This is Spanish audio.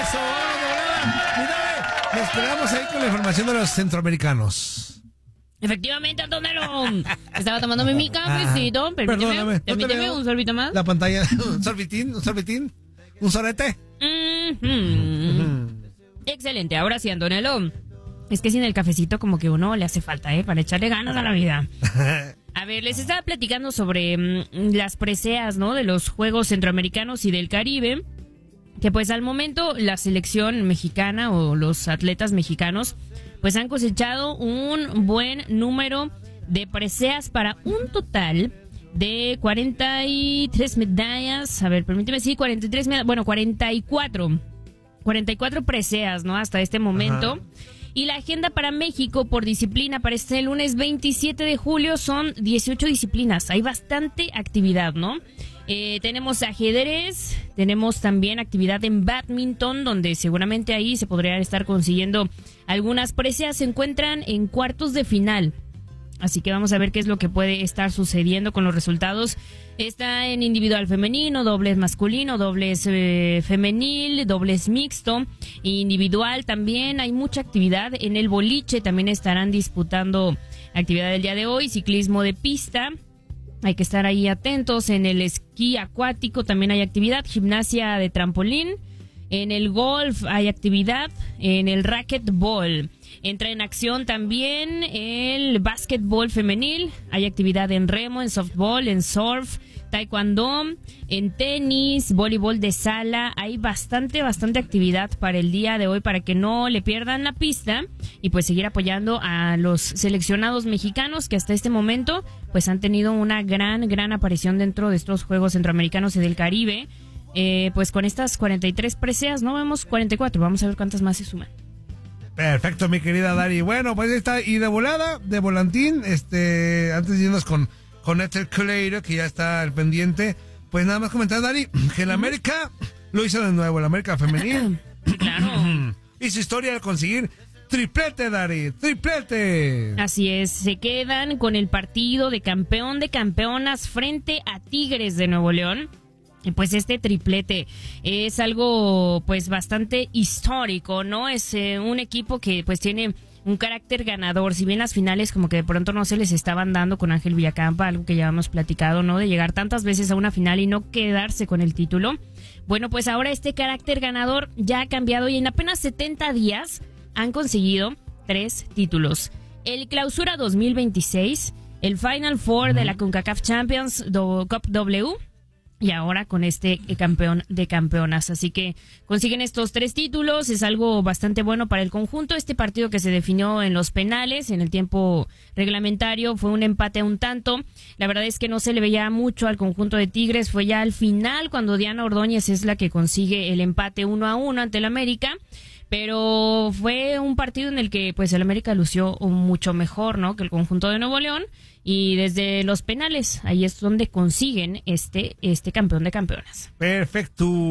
Eso, vamos de volada. Mira, nos quedamos ahí con la información de los centroamericanos. Efectivamente, Antonello. Estaba tomándome mi cafecito. Perdóname. Permíteme un sorbito más. La pantalla, un sorbitín, un sorete. Excelente, ahora sí, Antonello. Es que sin el cafecito como que uno le hace falta, para echarle ganas a la vida. A ver, les estaba platicando sobre las preseas, ¿no? De los Juegos Centroamericanos y del Caribe. Que pues al momento la selección mexicana o los atletas mexicanos pues han cosechado un buen número de preseas para un total de 43 medallas. A ver, permíteme, sí, 43 medallas, bueno, 44 preseas, ¿no? Hasta este momento. Ajá. Y la agenda para México por disciplina para este lunes 27 de julio son 18 disciplinas. Hay bastante actividad, ¿no? Tenemos ajedrez, tenemos también actividad en bádminton, donde seguramente ahí se podría estar consiguiendo algunas preseas. Se encuentran en cuartos de final. Así que vamos a ver qué es lo que puede estar sucediendo con los resultados. Está en individual femenino, dobles masculino, dobles femenil, dobles mixto, individual también. Hay mucha actividad en el boliche, también estarán disputando actividad del día de hoy, ciclismo de pista. Hay que estar ahí atentos. En el esquí acuático también hay actividad, gimnasia de trampolín. En el golf hay actividad, en el racquetball. Entra en acción también el básquetbol femenil. Hay actividad en remo, en softball, en surf, taekwondo, en tenis, voleibol de sala. Hay bastante actividad para el día de hoy para que no le pierdan la pista y pues seguir apoyando a los seleccionados mexicanos que hasta este momento pues han tenido una gran aparición dentro de estos Juegos Centroamericanos y del Caribe. Pues con estas 43 preseas, no vemos 44, vamos a ver cuántas más se suman. Perfecto, mi querida Dari. Bueno, pues ahí está, y de volada, de volantín, antes de irnos con Héctor Coleiro, que ya está al pendiente, pues nada más comentar, Dari, que el América lo hizo de nuevo, el América femenil. Claro. Hizo historia al conseguir triplete, Dari, triplete. Así es, se quedan con el partido de campeón de campeonas frente a Tigres de Nuevo León. Pues este triplete es algo pues bastante histórico, ¿no? Es un equipo que pues tiene un carácter ganador, si bien las finales como que de pronto no se les estaban dando con Ángel Villacampa, algo que ya hemos platicado, ¿no? De llegar tantas veces a una final y no quedarse con el título. Bueno, pues ahora este carácter ganador ya ha cambiado y en apenas 70 días han conseguido 3 títulos. El Clausura 2026, el Final Four de la CONCACAF Champions Cup W, y ahora con este campeón de campeonas. Así que consiguen estos 3 títulos, es algo bastante bueno para el conjunto. Este partido que se definió en los penales, en el tiempo reglamentario, fue un empate a un tanto. La verdad es que no se le veía mucho al conjunto de Tigres, fue ya al final cuando Diana Ordóñez es la que consigue el empate 1-1 ante el América. Pero fue un partido en el que pues el América lució mucho mejor, ¿no? Que el conjunto de Nuevo León, y desde los penales ahí es donde consiguen este campeón de campeonas. Perfecto.